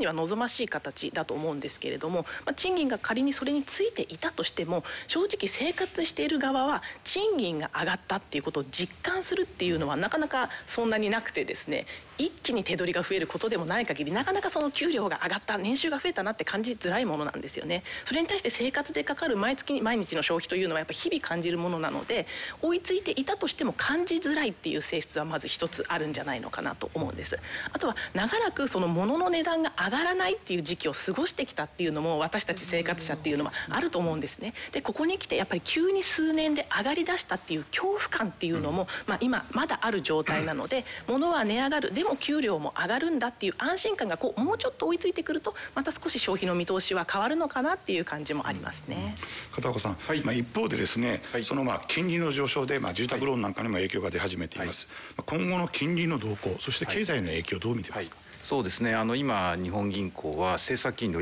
には望ましい形だと思うんですけれども、賃金が仮にそれについていたとしても、正直生活している側は賃金が上がったっていうことを実感するっていうのはなかなかそんなになくてですね、一気に手取りが増えることでもない限り、なかなかその給料が上がった、年収が増えたなって感じづらいものなんですよね。それに対して生活でかかる毎月毎日の消費というのはやっぱり日々感じるものなので、追いついていたとしても感じづらいっていう性質はまず一つあるんじゃないのかなと思うんです。あとは長らくその物の値段が上がらないっていう時期を過ごしてきたっていうのも、私たち生活者っていうのはあると思うんですね。でここに来てやっぱり急に数年で上がりだしたっていう恐怖感っていうのも、今まだある状態なので、物は値上がる、でも給料も上がるんだっていう安心感がもうちょっと追いついてくると、また少し消費の見通しは変わるのかなっていう感じもありますね。 片岡さん、一方でですね、その金利の上昇で住宅ローンなんかにも影響が出始めています。今後の金利の動向、そして経済の影響をどう見てますか？ そうですね、今日本銀行は政策金利を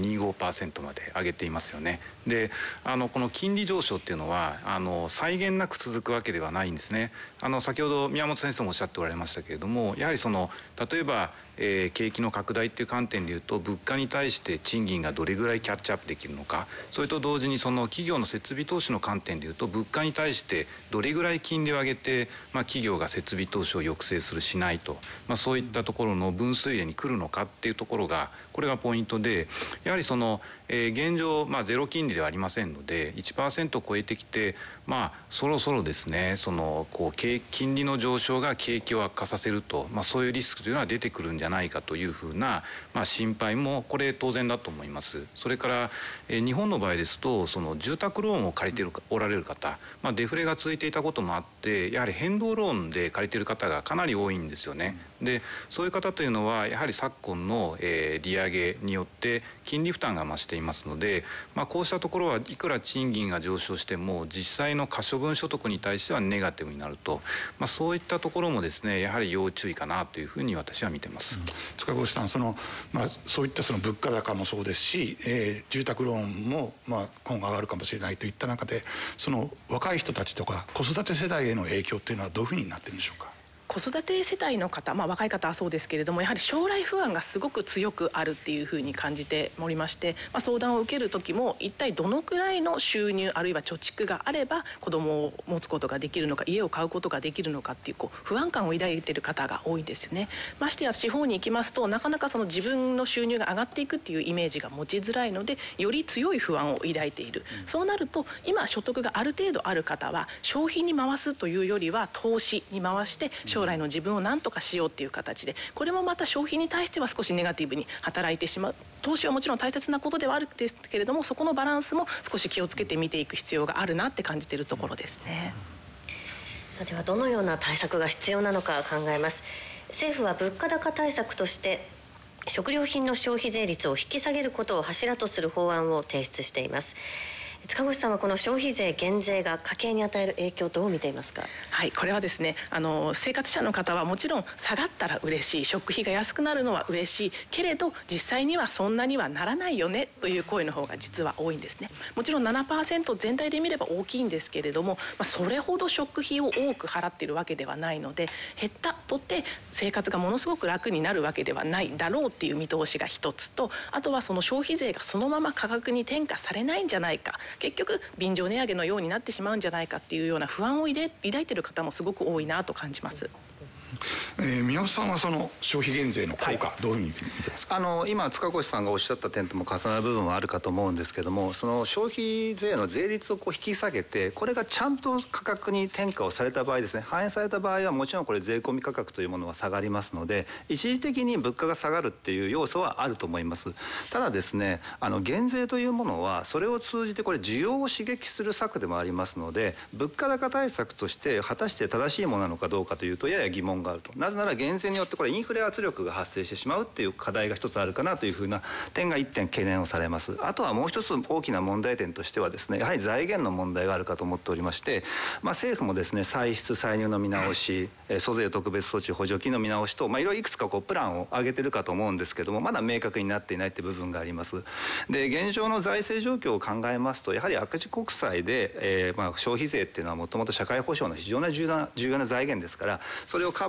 1.25% まで上げていますよね。でこの金利上昇っていうのは際限なく続くわけではないんですね。先ほど宮本先生もおっしゃっておられましたけれども、やはり例えば、景気の拡大っていう観点でいうと、物価に対して賃金がどれぐらいキャッチアップできるのか、それと同時に企業の設備投資の観点でいうと、物価に対してどれぐらい金利を上げて、企業が設備投資を抑制するしないと、そういったところの分水嶺に来るのかっていうところが、これがポイントで、やはり現状、ゼロ金利ではありませんので 1% を超えてきて、そろそろですね、金利の上昇が景気を悪化させると、そういうリスクというのは出てくるんじゃないかというふうな、心配もこれ当然だと思います。それから、日本の場合ですと、住宅ローンを借りておられる方、デフレが続いていたこともあって、やはり変動ローンで借りている方がかなり多いんですよね。でそういう方というのはやはり昨今の、利上げによって金利負担が増していますので、こうしたところはいくら賃金が上昇しても実際の可処分所得に対してはネガティブになると、そういったところもですね、やはり要注意かなというふうに私は見てます。 塚越さん、そういった物価高もそうですし、住宅ローンも今後上がるかもしれないといった中で、若い人たちとか子育て世代への影響っていうのはどういうふうになってるんでしょうか？ 子育て世帯の方、若い方はそうですけれども、やはり将来不安がすごく強くあるっていうふうに感じておりまして、相談を受ける時も一体どのくらいの収入あるいは貯蓄があれば子供を持つことができるのか、家を買うことができるのかっていう不安感を抱いている方が多いんですよね。ましてや地方に行きますと、なかなか自分の収入が上がっていくっていうイメージが持ちづらいので、より強い不安を抱いている。そうなると今所得がある程度ある方は消費に回すというよりは投資に回して将来の自分を何とかしようっていう形で、これもまた消費に対しては少しネガティブに働いてしまう。投資はもちろん大切なことではあるんですけれども、そこのバランスも少し気をつけて見ていく必要があるなって感じているところですね。 ではどのような対策が必要なのか考えます。政府は物価高対策として食料品の消費税率を引き下げることを柱とする法案を提出しています。塚越さんはこの消費税減税が家計に与える影響をどう見ていますか？ これはですね、生活者の方はもちろん下がったら嬉しい、食費が安くなるのは嬉しいけれど、実際にはそんなにはならないよねという声の方が実は多いんですね。もちろん 7% 全体で見れば大きいんですけれども、それほど食費を多く払っているわけではないので、減ったとって生活がものすごく楽になるわけではないだろうっていう見通しが一つと、あとはその消費税がそのまま価格に転嫁されないんじゃないか、結局便乗値上げのようになってしまうんじゃないかっていうような不安を抱いている方もすごく多いなと感じます。 宮本さんは消費減税の効果、どういうふうに見てますか？ 今塚越さんがおっしゃった点とも重なる部分はあるかと思うんですけども、消費税の税率を引き下げて、これがちゃんと価格に転嫁をされた場合ですね、反映された場合はもちろんこれ税込み価格というものは下がりますので、一時的に物価が下がるっていう要素はあると思います。ただですね、減税というものはそれを通じてこれ需要を刺激する策でもありますので、物価高対策として果たして正しいものなのかどうかというとやや疑問があると。なぜなら減税によってこれインフレ圧力が発生してしまうっていう課題が一つあるかなというふうな点が一点懸念をされます。あとはもう一つ大きな問題点としてはですね、やはり財源の問題があるかと思っておりまして、政府もですね、歳出歳入の見直し、租税特別措置補助金の見直しと、いろいろいくつかプランを挙げてるかと思うんですけども、まだ明確になっていないって部分があります。で、現状の財政状況を考えますと、やはり赤字国債で、消費税っていうのはもともと社会保障の非常に重要な財源ですから、それをカバ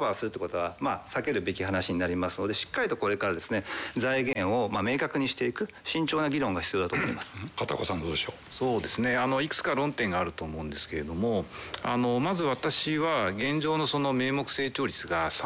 バーするということは、避けるべき話になりますので、しっかりとこれからですね、財源を明確にしていく慎重な議論が必要だと思います。 片岡さんどうでしょう。 そうですね、いくつか論点があると思うんですけれども、まず私は現状のその名目成長率が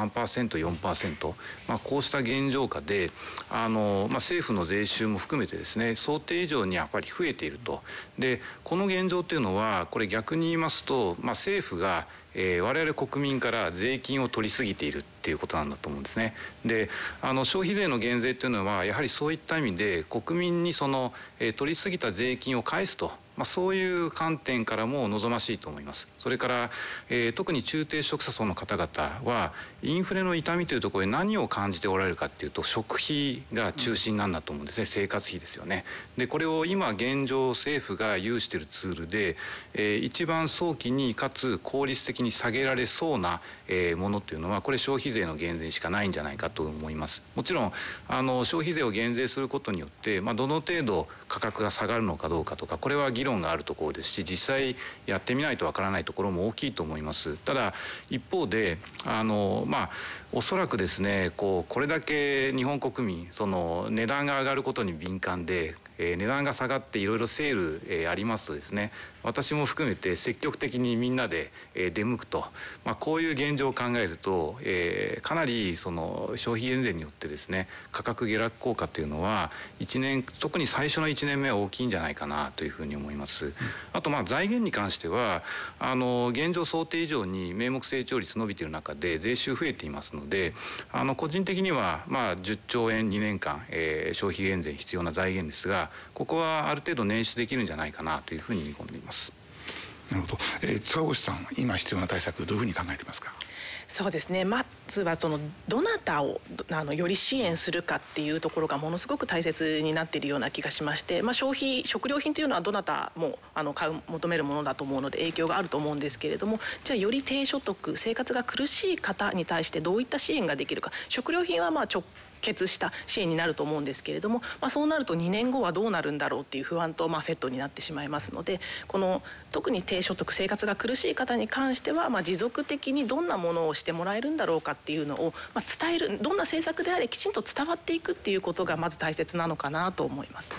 3%、4%、こうした現状下で政府の税収も含めてですね、想定以上にやっぱり増えていると。でこの現状というのは、これ逆に言いますと、政府が我々国民から税金を取りすぎているっていうことなんだと思うんですね。で消費税の減税というのはやはりそういった意味で国民にその取りすぎた税金を返すと、そういう観点からも望ましいと思います。それから、特に中低所得者層の方々はインフレの痛みというところで何を感じておられるかっていうと、食費が中心なんだと思うんですね。生活費ですよね。でこれを今現状政府が有しているツールで、一番早期にかつ効率的に下げられそうなものというのは、これ消費税の減税しかないんじゃないかと思います。もちろん消費税を減税することによって、どの程度価格が下がるのかどうかとか、これは議論があるところですし、実際やってみないとわからないところも大きいと思います。ただ一方でおそらくですね、これだけ日本国民その値段が上がることに敏感で、値段が下がっていろいろセール、ありますとですね、私も含めて積極的にみんなで、出向くと、こういう現状を考えると、かなりその消費減税によってですね、価格下落効果というのは特に最初の1年目は大きいんじゃないかなというふうに思います。あと財源に関しては現状想定以上に名目成長率伸びている中で税収増えていますので、個人的には10兆円2年間、消費減税に必要な財源ですが、ここはある程度捻出できるんじゃないかなというふうに見込んでいます。 なるほど。塚越さん、今必要な対策どういうふうに考えていますか。 そうですね、まずはどなたをより支援するかっていうところがものすごく大切になっているような気がしまして、食料品というのはどなたも求めるものだと思うので影響があると思うんですけれども、じゃあより低所得、生活が苦しい方に対してどういった支援ができるか。食料品は直結した支援になると思うんですけれども、そうなると2年後はどうなるんだろうっていう不安とセットになってしまいますので、特に低所得、生活が苦しい方に関しては、持続的にどんなものをしてもらえるんだろうかっていうのを、伝える、どんな政策であれきちんと伝わっていくっていうことがまず大切なのかなと思いますね。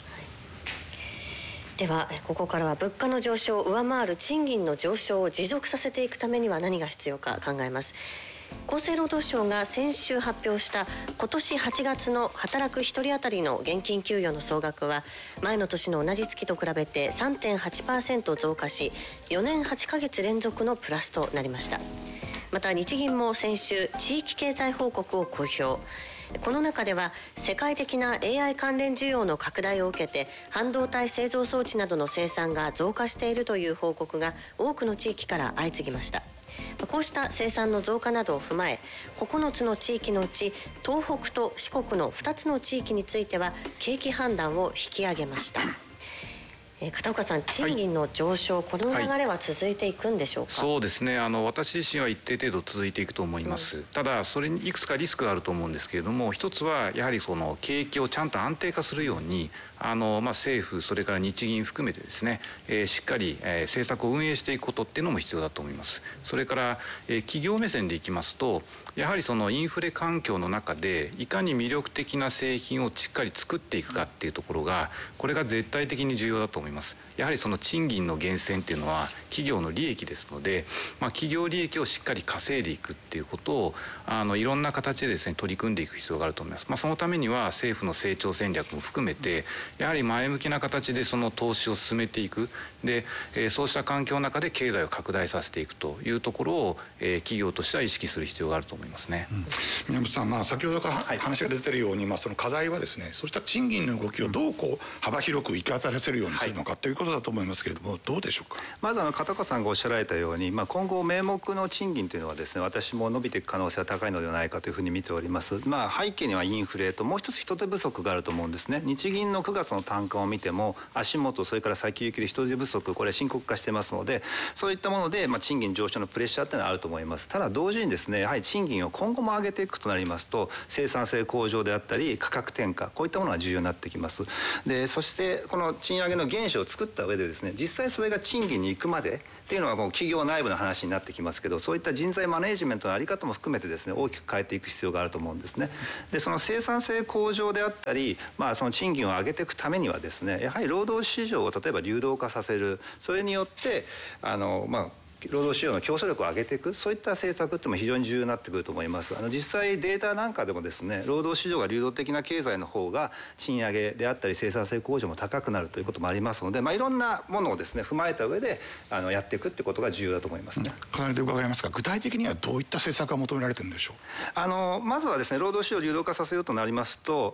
ではここからは物価の上昇を上回る賃金の上昇を持続させていくためには何が必要か考えます。厚生労働省が先週発表した今年8月の働く1人当たりの現金給与の総額は前の年の同じ月と比べて 3.8% 増加し、4年8ヶ月連続のプラスとなりました。また日銀も先週地域経済報告を公表。この中では世界的な AI 関連需要の拡大を受けて半導体製造装置などの生産が増加しているという報告が多くの地域から相次ぎました。こうした生産の増加などを踏まえ、9つの地域のうち東北と四国の2つの地域については景気判断を引き上げました。片岡さん、賃金の上昇、この流れは続いていくんでしょうか。 そうですね、私自身は一定程度続いていくと思います。ただそれにいくつかリスクがあると思うんですけれども、一つはやはりその景気をちゃんと安定化するように政府、それから日銀含めてですね、しっかり政策を運営していくことっていうのも必要だと思います。それから企業目線でいきますと、やはりそのインフレ環境の中でいかに魅力的な製品をしっかり作っていくかっていうところが、これが絶対的に重要だと思います。やはりその賃金の源泉っていうのは企業の利益ですので、企業利益をしっかり稼いでいくっていうことをいろんな形でですね取り組んでいく必要があると思います。そのためには政府の成長戦略も含めてやはり前向きな形でその投資を進めていく。で、そうした環境の中で経済を拡大させていくというところを企業としては意識する必要があると思いますね。 宮本さん、先ほどから話が出ているように、その課題はですね、そうした賃金の動きをどう幅広く行き渡らせるようにするのか、ということだと思いますけれども、どうでしょうか。 まず片岡さんがおっしゃられたように、今後名目の賃金というのはですね、私も伸びていく可能性は高いのではないかというふうに見ております。背景にはインフレともう一つ人手不足があると思うんですね。日銀の9月の単価を見ても足元、それから先行きで人手不足、これ深刻化してますので、そういったもので賃金上昇のプレッシャーっていうのはあると思います。ただ同時にですね、やはり賃金を今後も上げていくとなりますと、生産性向上であったり価格転嫁、こういったものが重要になってきます。でそしてこの賃上げの原原資を作った上でですね、実際それが賃金に行くまでっていうのはもう企業内部の話になってきますけど、そういった人材マネジメントの在り方も含めてですね、大きく変えていく必要があると思うんですね。でその生産性向上であったり、その賃金を上げていくためにはですね、やはり労働市場を例えば流動化させる、それによって労働市場の競争力を上げていく、そういった政策っても非常に重要になってくると思います。実際データなんかでもですね、労働市場が流動的な経済の方が賃上げであったり生産性向上も高くなるということもありますので、いろんなものをですね踏まえた上でやっていくってことが重要だと思いますね。 重ねて伺いますが、具体的にはどういった政策が求められてるんでしょう。 まずはですね、労働市場を流動化させようとなりますと、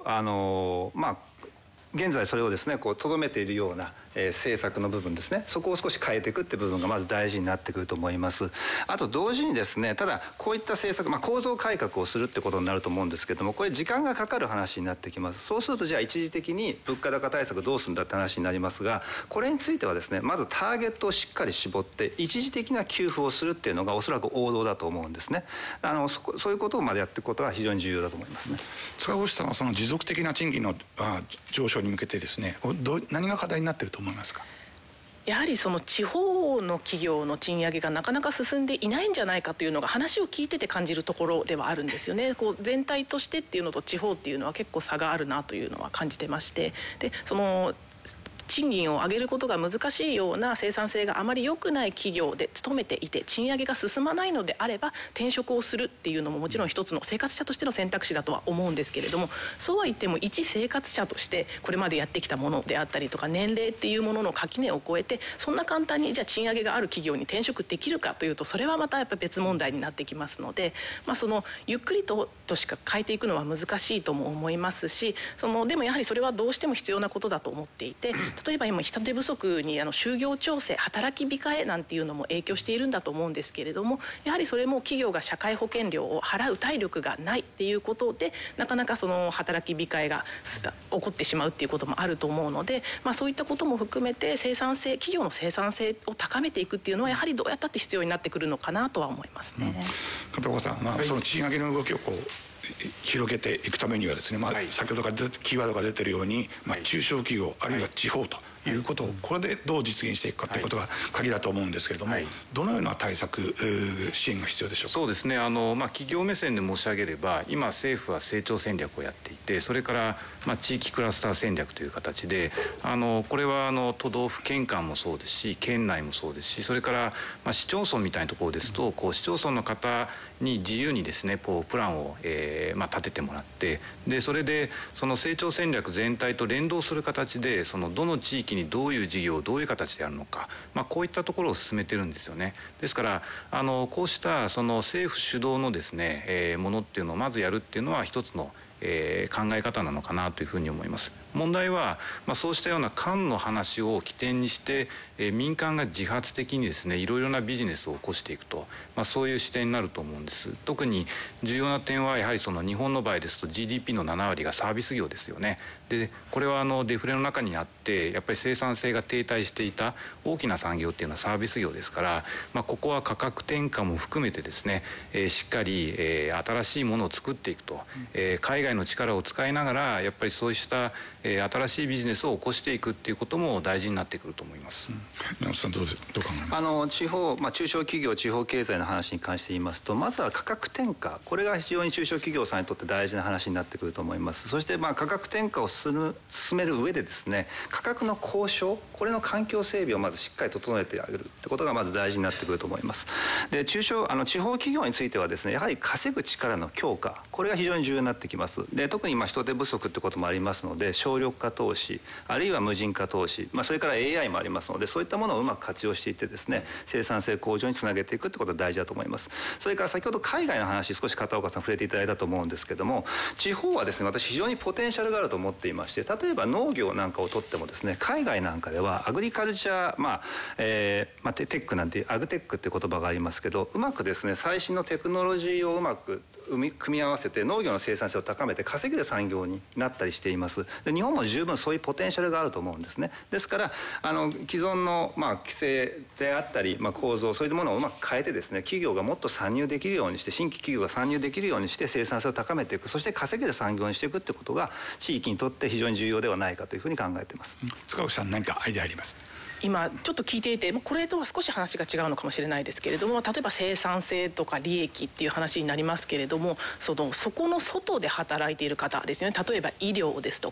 現在それをですねとどめているような政策の部分ですね、そこを少し変えていくっていう部分がまず大事になってくると思います。あと同時にですね、ただこういった政策、構造改革をするってことになると思うんですけども、これ時間がかかる話になってきます。そうするとじゃあ一時的に物価高対策どうするんだって話になりますが、これについてはですね、まずターゲットをしっかり絞って一時的な給付をするっていうのがおそらく王道だと思うんですね。そういうことをまでやっていくことは非常に重要だと思いますね。 塚越さんはその持続的な賃金の上昇に向けてですね、何が課題になっていると思いますか。 やはりその地方の企業の賃上げがなかなか進んでいないんじゃないかというのが話を聞いてて感じるところではあるんですよね。全体としてっていうのと地方っていうのは結構差があるなというのは感じてまして、でその賃金を上げることが難しいような生産性があまり良くない企業で勤めていて賃上げが進まないのであれば転職をするっていうのももちろん一つの生活者としての選択肢だとは思うんですけれども、そうは言っても一生活者としてこれまでやってきたものであったりとか年齢っていうものの垣根を越えてそんな簡単にじゃあ賃上げがある企業に転職できるかというと、それはまたやっぱ別問題になってきますので、そのゆっくりとしか変えていくのは難しいとも思いますし、でもやはりそれはどうしても必要なことだと思っていて、例えば今人手不足に就業調整、働き控えなんていうのも影響しているんだと思うんですけれども、やはりそれも企業が社会保険料を払う体力がないっていうことでなかなかその働き控えが起こってしまうっていうこともあると思うので、そういったことも含めて企業の生産性を高めていくっていうのはやはりどうやったって必要になってくるのかなとは思いますね。 片岡さん、その賃上げの動きを広げていくためにはですね、先ほどからキーワードが出ているように、中小企業あるいは地方ということをこれでどう実現していくかということが鍵だと思うんですけれども、どのような対策支援が必要でしょうか。 そうですね、企業目線で申し上げれば今政府は成長戦略をやっていて、それから地域クラスター戦略という形でこれは都道府県間もそうですし県内もそうですし、それから市町村みたいなところですと市町村の方に自由にですねプランを立ててもらって、でそれでその成長戦略全体と連動する形でどの地域にどういう事業をどういう形でやるのか、こういったところを進めてるんですよね。ですからこうした政府主導のですねものっていうのをまずやるっていうのは一つの考え方なのかなというふうに思います。問題は、そうしたような官の話を起点にして、民間が自発的にですねいろいろなビジネスを起こしていくと、そういう視点になると思うんです。特に重要な点はやはり日本の場合ですと GDP の7割がサービス業ですよね。でこれはデフレの中にあってやっぱり生産性が停滞していた大きな産業っていうのはサービス業ですから、ここは価格転嫁も含めてですね、しっかり、新しいものを作っていくと、海外の力を使いながらやっぱりそうした新しいビジネスを起こしていくっていうことも大事になってくると思います。 宮本さんどう考えますか。 地方、中小企業地方経済の話に関して言いますと、まずは価格転嫁、これが非常に中小企業さんにとって大事な話になってくると思います。そして価格転嫁を進める上でですね、価格の交渉、これの環境整備をまずしっかり整えてあげるってことがまず大事になってくると思います。で地方企業についてはですね、やはり稼ぐ力の強化、これが非常に重要になってきます。で特に人手不足ってこともありますので、省力化投資あるいは無人化投資、それから AI もありますので、そういったものをうまく活用していってですね、生産性向上につなげていくってことが大事だと思います。それから先ほど海外の話少し片岡さん触れていただいたと思うんですけども、地方はですね私非常にポテンシャルがあると思っていまして、例えば農業なんかをとってもですね、海外なんかではアグリカルチャーテックなんてアグテックって言葉がありますけど、うまくですね最新のテクノロジーをうまく組み合わせて農業の生産性を高めめて稼げる産業になったりしています。で日本も十分そういうポテンシャルがあると思うんですね。ですから既存の規制であったり、構造そういうものをうまく変えてですね、企業がもっと参入できるようにして、新規企業が参入できるようにして生産性を高めていく、そして稼げる産業にしていくってことが地域にとって非常に重要ではないかというふうに考えています。 塚越さん、何かアイデアあります？ 今ちょっと聞いていて、これとは少し話が違うのかもしれないですけれども、例えば生産性とか利益っていう話になりますけれども、そこの外で働いている方ですよね。例えば医療ですと